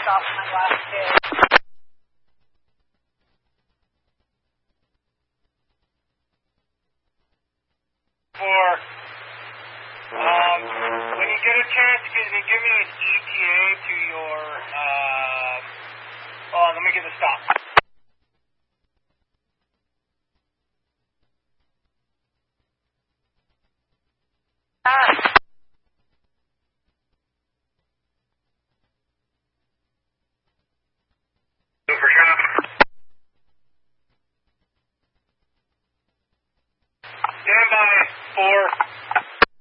off my last day. When you get a chance, give me an ETA to your, let me get the stop.